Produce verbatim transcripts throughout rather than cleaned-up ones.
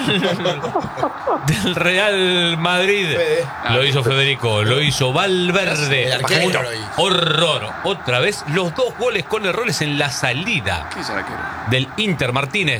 del Real Madrid. Lo hizo Federico, lo hizo Valverde. Un horror. Otra vez los dos goles con errores en la salida del Inter Martínez.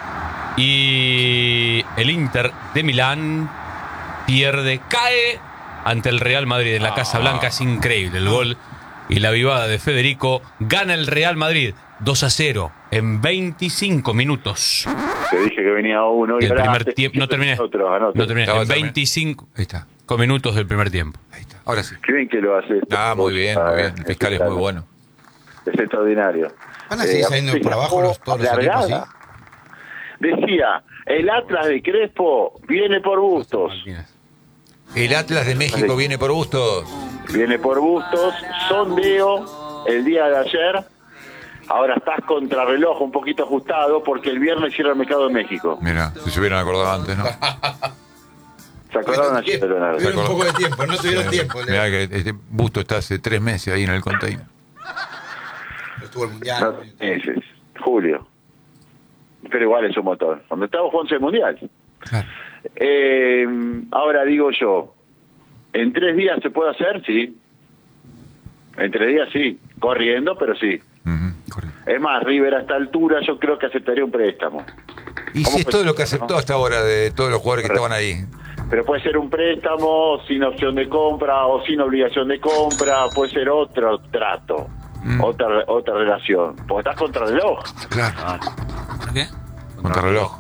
Y el Inter de Milán pierde, cae ante el Real Madrid en la Casa Blanca. Es increíble el gol y la vivada de Federico. Gana el Real Madrid dos a cero en veinticinco minutos. Te dije que venía uno y el ahora primer tiempo no terminé. Otro, no terminé. En veinticinco Ahí está. minutos del primer tiempo. Ahí está. Ahora sí. Qué bien que lo hace. Ah, muy bien, muy bien. El fiscal es muy bueno. Es extraordinario. ¿Van a seguir saliendo por abajo los, todos los equipos, sí? Decía, el Atlas de Crespo viene por Bustos. El Atlas de México viene por Bustos. Viene por Bustos. Sondeo el día de ayer. Ahora estás contra reloj, un poquito ajustado, porque el viernes cierra el mercado de México. Mira, si se hubieran acordado antes, ¿no? ¿Se acordaron ayer, Leonardo? Tuvieron un poco de tiempo, no tuvieron Sí. tiempo. Mirá que este Busto está hace tres meses ahí en el container. Estuvo el Mundial. No, meses, julio. Pero igual es un motor. Cuando estamos jugando el Mundial. Claro. Eh, ahora digo yo, ¿en tres días se puede hacer? Sí. En tres días sí. Corriendo, pero sí. Uh-huh. Correcto. Es más, River a esta altura yo creo que aceptaría un préstamo. Y si es todo lo que aceptó hasta ahora de todos los jugadores que estaban ahí. Pero puede ser un préstamo sin opción de compra o sin obligación de compra, puede ser otro trato, mm. otra otra relación. Porque estás contra el reloj. Claro. ¿Por qué? Contra reloj.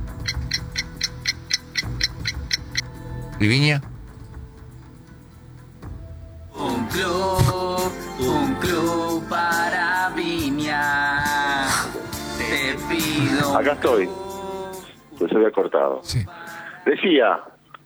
¿Y Viña? Un club, un club para Viña. Te pido. Acá estoy. Pues se había cortado. Sí. Decía.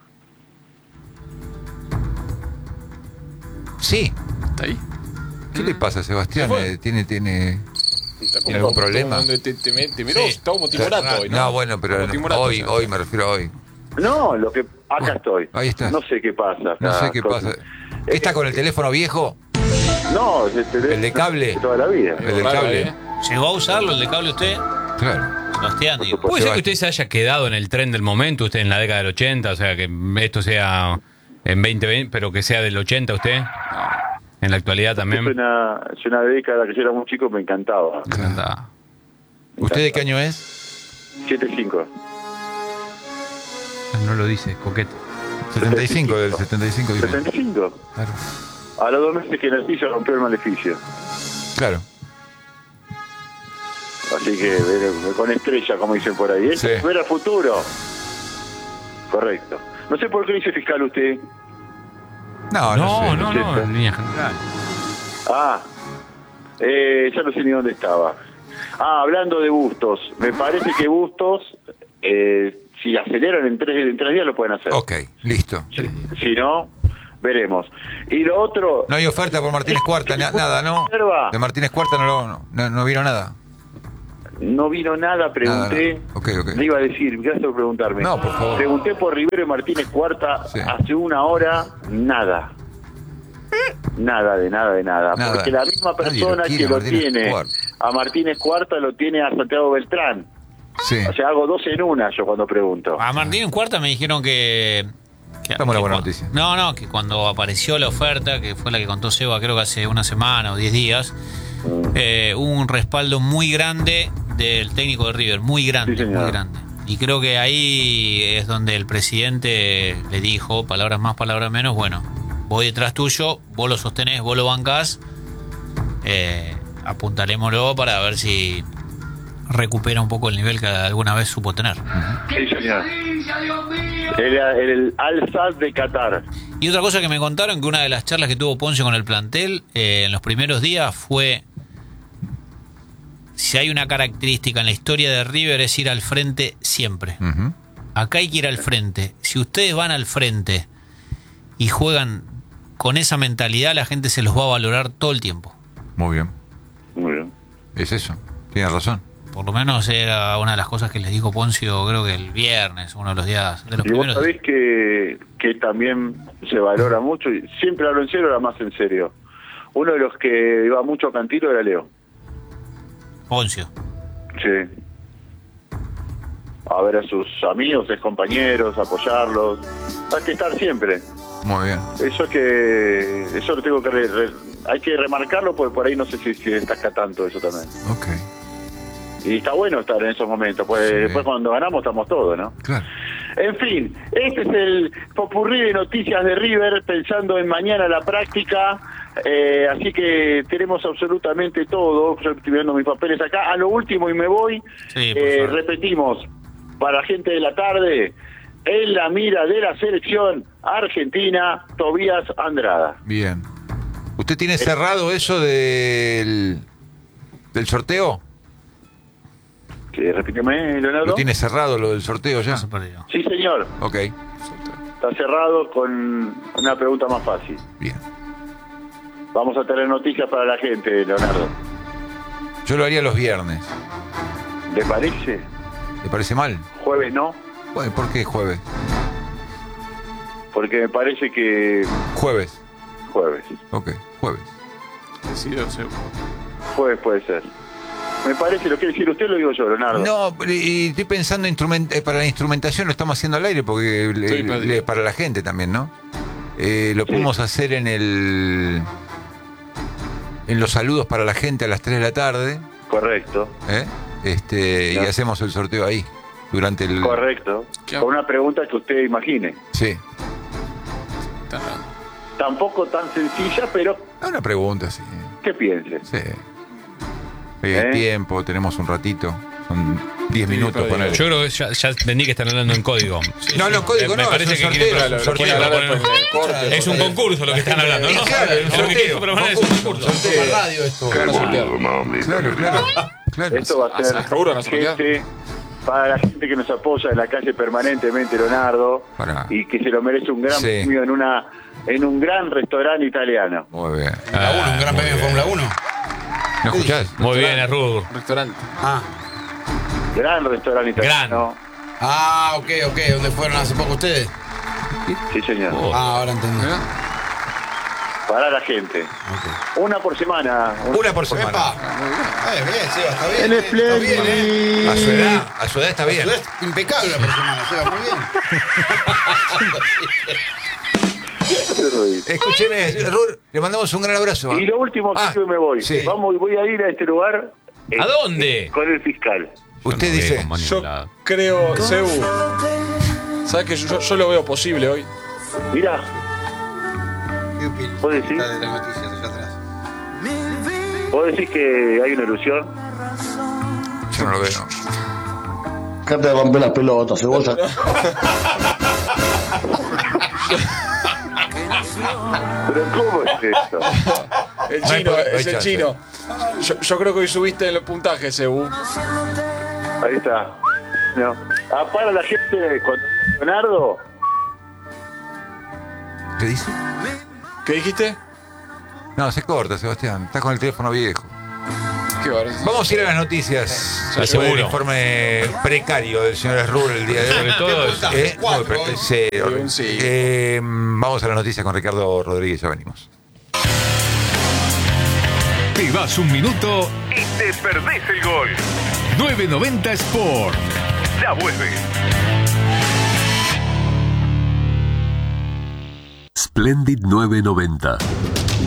Sí. ¿Está ahí? ¿Qué le pasa a Sebastián? Eh, ¿Tiene, tiene, ¿tiene algún problema? Te, te, te, te miró, Sí. está como timorato hoy, ¿no? No, bueno, pero Como no, timorato hoy, ya. hoy me refiero a hoy. No, lo que acá Bueno, estoy. ahí estás. No sé qué pasa. No sé qué Con- pasa. ¿Qué está con el teléfono viejo? No, es el, ¿El de cable? de toda la vida. El del Raro, cable. ¿eh? ¿Llegó a usarlo el de cable usted? Claro. Sebastián, digo. supuesto. ¿Puede ser que usted se haya quedado en el tren del momento, usted en la década del ochenta? O sea, que esto sea en veinte veinte, pero que sea del ochenta usted. En la actualidad también. Es una, es una década que yo era muy chico, me encantaba. Anda. ¿Usted de qué año es? siete cinco. No lo dice, coquete. setenta y cinco, del setenta y cinco. dice. ¿setenta y cinco? Claro. A los dos meses que nací se rompió el maleficio. Claro. Así que ver- con estrella, como dicen por ahí. ¿Es Sí. ver al futuro? Correcto. No sé por qué dice fiscal usted. No, no, No, sé. no, no, en línea general. Ah, eh, ya no sé ni dónde estaba. Ah, hablando de Bustos. Me parece que Bustos, eh, si aceleran en tres, en tres días, lo pueden hacer. Ok, listo. Si no, veremos. Y lo otro... No hay oferta por Martínez Cuarta, na- nada, ¿no? Reserva. De Martínez Cuarta no, lo- no, no, no vino nada. No vino nada, pregunté. Nada, no. Ok, ok. Le iba a decir, gracias por preguntarme. No, por favor. Pregunté por Rivero y Martínez Cuarta Sí. hace una hora, nada. Nada, de nada, de nada. Nada. Porque la misma Nadie lo persona quiere, que lo Martínez tiene Cuarta. a Martínez Cuarta lo tiene a Santiago Beltrán. Sí. O sea, hago dos en una yo cuando pregunto. A Martín en cuarta me dijeron que... que Estamos la que buena cua- noticia. No, no, que cuando apareció la oferta, que fue la que contó Seba, creo que hace una semana o diez días, eh, hubo un respaldo muy grande del técnico de River, muy grande, Sí, señor. muy grande. Y creo que ahí es donde el presidente le dijo, palabras más, palabras menos, bueno, voy detrás tuyo, vos lo sostenés, vos lo bancás, eh, apuntalémoslo para ver si recupera un poco el nivel que alguna vez supo tener. Sí, señor. Era el Al-Sadd de Qatar. Y otra cosa que me contaron, que una de las charlas que tuvo Ponce con el plantel eh, en los primeros días fue, si hay una característica en la historia de River es ir al frente siempre. Ujú. Acá hay que ir al frente. Si ustedes van al frente y juegan con esa mentalidad, la gente se los va a valorar todo el tiempo. Muy bien. Muy bien. Es eso. Tiene razón. Por lo menos era una de las cosas que les dijo Poncio, creo que el viernes, uno de los días, de los Y vos primeros. sabés que, que también se valora mucho, y siempre hablo en serio, ahora más en serio. Uno de los que iba mucho a Cantilo era Leo. Poncio. Sí. a ver a sus amigos, ex compañeros, apoyarlos. Hay que estar siempre. Muy bien. Eso es que, eso lo tengo que, re, re, hay que remarcarlo porque por ahí no sé si, si destaca tanto eso también. Ok. Y está bueno estar en esos momentos, pues Sí. después cuando ganamos estamos todos, ¿no? Claro. En fin, este es el popurrí de noticias de River, pensando en mañana la práctica, eh, así que tenemos absolutamente todo. Yo estoy viendo mis papeles acá. A lo último y me voy, Sí, por eh, favor. repetimos, para la gente de la tarde, en la mira de la selección argentina, Tobías Andrada. Bien. ¿Usted tiene cerrado eso del, del sorteo? Sí, repíteme, Leonardo. ¿Lo tiene cerrado lo del sorteo ya? No se perdió. Sí, señor. Ok. Está cerrado con una pregunta más fácil. Bien. Vamos a tener noticias para la gente, Leonardo. Yo lo haría los viernes. ¿Le parece? ¿Le parece mal? Jueves no, Bueno, ¿por qué jueves? porque me parece que Jueves. jueves. Ok, jueves. Decido, seguro. Jueves puede ser. Me parece, lo quiere decir usted, lo digo yo, Leonardo. No, y estoy pensando instrument, eh, para la instrumentación lo estamos haciendo al aire porque le- Sí, pero- le- para la gente también, ¿no? Eh, lo Sí. podemos hacer en el en los saludos para la gente a las tres de la tarde, Correcto, ¿eh? Este, y Ya. hacemos el sorteo ahí durante el correcto. ¿Qué? Con una pregunta que usted imagine. Sí. Está raro. Tampoco tan sencilla, pero Ah, una pregunta, sí. que piense. Sí. Hoy hay ¿Eh? tiempo, tenemos un ratito. Son diez Sí, minutos pero con él. Yo creo que ya, ya entendí que están hablando en código. No, no, código me no, parece es un que quieren- sorteo, es un quieren sorteo. proponer- Después del corte, es un después- concurso lo que están hablando, ¿no? Claro, un Lo que sorteo, quieren proponer es un concurso. sorteo. Por radio esto. Van a sortear. Claro, claro. claro. Esto va a ser ¿Seguro no se puede gente, para la gente que nos apoya en la calle permanentemente, Leonardo, Pará. y que se lo merece un gran Sí. premio en una en un gran restaurante italiano. Muy bien. Fórmula uno, un gran premio de Fórmula uno. ¿No escuchás? Muy bien, Arrugo. Restaurante. Ah. Gran restaurante italiano. Ah, ok, ok. ¿Dónde fueron hace poco ustedes? Sí, señor. Oh. Ah, ahora entendí. ¿Eh? Para la gente. Ok. Una por semana. Una por semana. Epa. Eh, bien, Seba, está bien. En eh, está bien, eh. A su edad, a su edad está bien. Eso es impecable la por semana, Seba, muy bien. Escúcheme, Rur, le mandamos un gran abrazo. Y lo último Ah, que me voy. sí. Vamos, voy a ir a este lugar. eh, ¿A dónde? Con el fiscal. Usted dice, Yo creo, Sebu. ¿Sabes que yo, yo lo veo posible hoy? Mirá, Yupi, ¿Vos decís? está de las noticias allá atrás. vos decís que hay una ilusión. yo no lo veo. Acá te rompe las pelotas, cebolla. Pero ¿cómo es esto? El No hay chino, por- no hay es el chance. chino. Yo, yo creo que hoy subiste el puntaje, Sebu. Ahí está. No. Ah, para la gente con Leonardo. ¿Qué dice? ¿Qué dijiste? No, se corta, Sebastián. Está con el teléfono viejo. Qué bárbaro. Vamos a ir a las noticias. Ya, Después seguro. del informe precario del señor Rur el día de hoy. Sobre todo, Eh, Cuatro, muy pre- eh. sí, Sí, horrible. sí. Eh, vamos a las noticias con Ricardo Rodríguez, ya venimos. Te das un minuto y te perdés el gol. novecientos noventa Sport. Ya vuelve. Splendid novecientos noventa.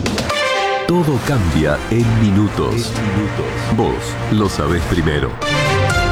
Todo cambia en minutos. Vos lo sabés primero.